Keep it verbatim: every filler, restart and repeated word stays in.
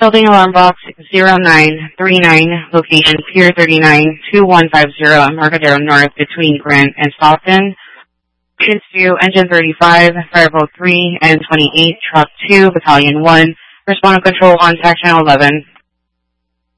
Building alarm box zero nine three nine, location Pier thirty-nine, two one five zero, Embarcadero North, between Grant and Stockton. Units to Engine thirty-five, Fireboat three, and twenty-eight, Truck two, Battalion one. Respond and control on Section eleven.